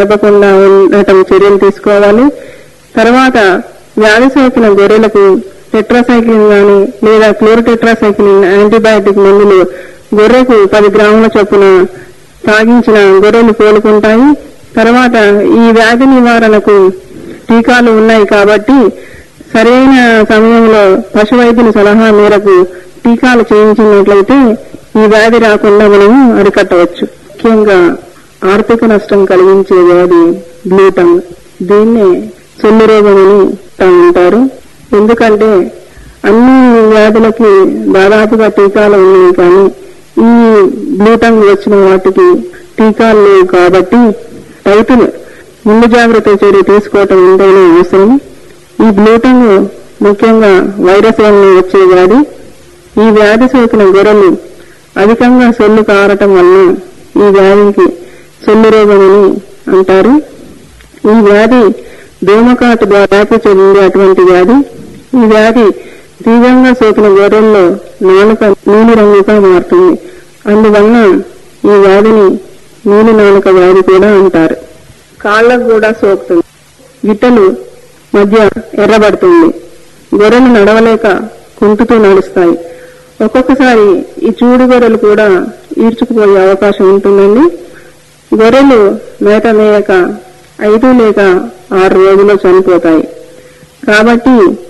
జరపకుండా ఉండటం చర్యలు తీసుకోవాలి. తర్వాత వ్యాధి సోకిన గొర్రెలకు టెట్రాసైక్లిన్ గాని లేదా క్లోరోటెట్రాసైక్లిన్ యాంటీబయాటిక్ మందులు గొర్రెకు 10 గ్రాముల చొప్పున తాగించిన గొర్రెలు కోలుకుంటాయి. తర్వాత ఈ వ్యాధి నివారణకు టీకాలు ఉన్నాయి కాబట్టి సరైన సమయంలో పశు వైద్యుని సలహా మేరకు టీకాలు చేయించినట్లయితే ఈ వ్యాధి రాకుండా మనము అరికట్టవచ్చు. ముఖ్యంగా ఆర్థిక నష్టం కలిగించే వ్యాధి బ్లూటంగ్. దీన్నే సొల్లు రోగం అని అంటారు. ఎందుకంటే అన్ని వ్యాధులకి దాదాపుగా టీకాలు ఉన్నాయి, కానీ ఈ బ్లూటంగ్ వచ్చిన వాటికి టీకాలు లేవు. కాబట్టి రైతులు ముందు జాగ్రత్త చర్య తీసుకోవటం ఎంతైనా అవసరం. ఈ బ్లూటంగ్ ముఖ్యంగా వైరస్ వలన వచ్చే వ్యాధి. ఈ వ్యాధి సోకిన గొర్రెలు అధికంగా సొల్లు కారటం వలన ఈ వ్యాధికి సొల్లు రోగం అని అంటారు. ఈ వ్యాధి దోమకాటు ద్వారా వ్యాప్తి చెందే అటువంటి వ్యాధి. ఈ వ్యాధి తీవ్రంగా సోకిన గొర్రెల్లో నాలుక నీలి రంగుగా మారుతుంది. అందువలన ఈ వ్యాధిని నీలి నాలుక వ్యాధి కూడా అంటారు. కాళ్లకు కూడా సోకుతుంది. గిట్టలు మధ్య ఎర్రబడుతుంది. గొర్రెలు నడవలేక కుంటుతూ నడుస్తాయి. ఒక్కొక్కసారి ఈ చూడు గొర్రెలు కూడా ఈడ్చుకుపోయే అవకాశం ఉంటుందండి. గొర్రెలు మేత మేయక 5 లేక 6 రోజుల్లో చనిపోతాయి. కాబట్టి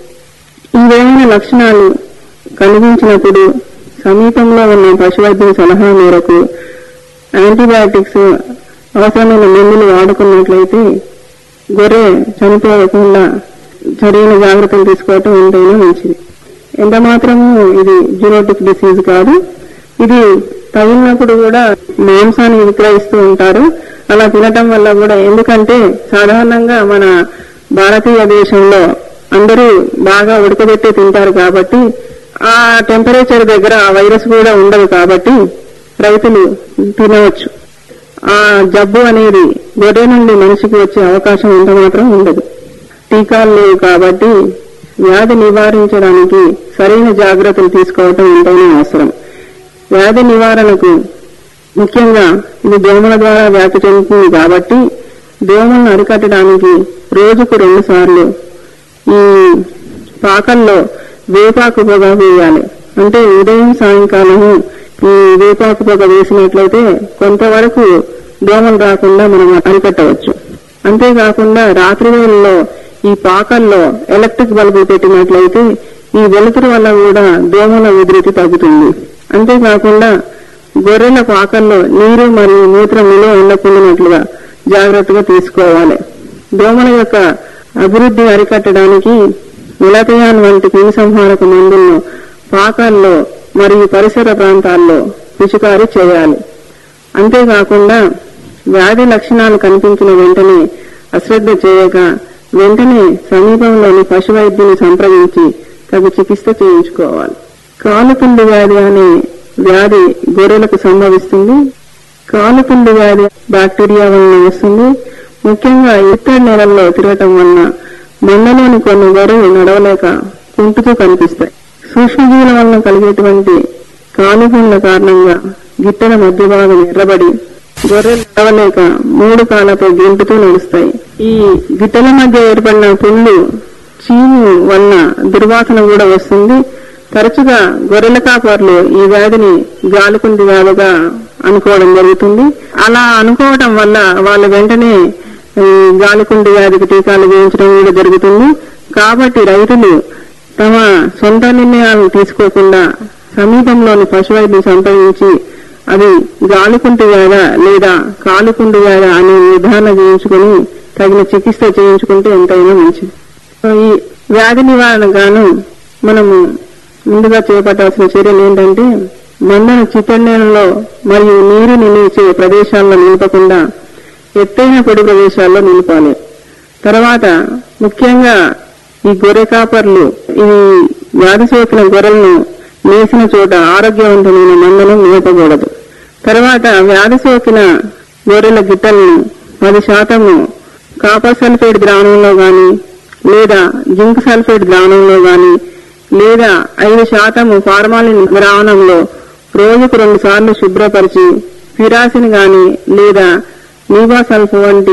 ఈ విధమైన లక్షణాలు కనిపించినప్పుడు సమీపంలో ఉన్న పశువైద్యుని సలహా మేరకు యాంటీబయాటిక్స్ అవసరమైన మందులు వాడుకున్నట్లయితే గొర్రె చనిపోకుండా సరైన జాగ్రత్తలు తీసుకోవటం ఎంతైనా మంచిది. ఎంత మాత్రము ఇది జూనోటిక్ డిసీజ్ కాదు. ఇది తగిలినప్పుడు కూడా మాంసాన్ని విక్రయిస్తూ ఉంటారు. అలా తినటం వల్ల కూడా, ఎందుకంటే సాధారణంగా మన భారతీయ దేశంలో అందరూ బాగా ఉడకబెట్టి తింటారు కాబట్టి ఆ టెంపరేచర్ దగ్గర ఆ వైరస్ కూడా ఉండదు. కాబట్టి రైతులు తినవచ్చు. ఆ జబ్బు అనేది గొర్రె నుండి మనిషికి వచ్చే అవకాశం ఎంత మాత్రం ఉండదు. టీకాలు లేవు కాబట్టి వ్యాధి నివారించడానికి సరైన జాగ్రత్తలు తీసుకోవటం ఎంతైనా అవసరం. వ్యాధి నివారణకు ముఖ్యంగా ఇది దోమల ద్వారా వ్యాప్తి చెందుతుంది కాబట్టి దోమలను అరికట్టడానికి రోజుకు 2 సార్లు ఈ పాకల్లో వేపాకు పొగ వేయాలి. అంటే ఉదయం సాయంకాలము ఈ వేపాకు పొగ వేసినట్లయితే కొంతవరకు దోమలు రాకుండా మనం అరికట్టవచ్చు. అంతేకాకుండా రాత్రి వేళల్లో ఈ పాకల్లో ఎలక్ట్రిక్ బల్బులు పెట్టినట్లయితే ఈ వెలుతురు వల్ల కూడా దోమల ఉధృతి తగ్గుతుంది. అంతేకాకుండా గొర్రెల పాకల్లో నీరు మరియు మూత్రం నిలువ ఉండకుండానట్లుగా జాగ్రత్తగా తీసుకోవాలి. దోమల యొక్క అభివృద్ధి అరికట్టడానికి మిలథయాన్ వంటి క్రిమి సంహారక మందులను పాకాల్లో మరియు పరిసర ప్రాంతాల్లో పిచికారీ చేయాలి. అంతేకాకుండా వ్యాధి లక్షణాలు కనిపించిన వెంటనే అశ్రద్ధ చేయక వెంటనే సమీపంలోని పశు వైద్యుని సంప్రదించి తగు చికిత్స చేయించుకోవాలి. కాలుపుండు వ్యాధి అనే వ్యాధి గొర్రెలకు సంభవిస్తుంది. కాలుపుండు వ్యాధి బ్యాక్టీరియా వలన వస్తుంది. ముఖ్యంగా ఇతర నెలల్లో తిరగటం వలన మందలోని కొన్ని గొర్రెలు నడవలేక కుంటుతూ కనిపిస్తాయి. సూక్ష్మజీవుల వలన కలిగేటువంటి కాలుపుండ్ల కారణంగా గిట్టల మధ్య భాగం ఎర్రబడి గొర్రెలు నడవలేక 3 కాళ్లతో గెంటుతూ నడుస్తాయి. ఈ గిట్టల మధ్య ఏర్పడిన పుండ్లు చీము వలన దుర్వాసన కూడా వస్తుంది. తరచుగా గొర్రెల కాపర్లు ఈ వ్యాధిని గాలికుంటి వ్యాధిగా అనుకోవడం జరుగుతుంది. అలా అనుకోవటం వల్ల వాళ్ళు వెంటనే గాలికుంటి వ్యాధికి టీకాలు వేయించడం కూడా జరుగుతుంది. కాబట్టి రైతులు తమ సొంత నిర్ణయాలను తీసుకోకుండా సమీపంలోని పశువైద్యుని సంప్రదించి అది గాలికుంటి వ్యాధ లేదా కాలుకుంటి వ్యాధ అనే నిర్ధారణ చేయించుకుని తగిన చికిత్స చేయించుకుంటే ఎంతైనా మంచిది. ఈ వ్యాధి నివారణ గాను మనము ముందుగా చేపట్టాల్సిన చర్యలు ఏంటంటే, మందను చిత్తడి నేలలో మరియు నీరు నిలిచే ప్రదేశాల్లో నిలపకుండా ఎత్తైన పొడి ప్రదేశాల్లో నిలపాలి. తర్వాత ముఖ్యంగా ఈ గొర్రె కాపర్లు ఈ వ్యాధి సోకిన గొర్రెలను మేసిన చోట ఆరోగ్యవంతమైన మందను మేపకూడదు. తర్వాత వ్యాధి సోకిన గొర్రెల గిట్టలను 10% కాపర్ సల్ఫేట్ ద్రావణంలో గాని లేదా జింక్ సల్ఫేట్ ద్రావణంలో గాని లేదా 5% ఫార్మాలిన్ ద్రావణంలో రోజుకు 2 సార్లు శుభ్రపరిచి పిరాసిన్ గాని లేదా నీవాసల్ఫ్ వంటి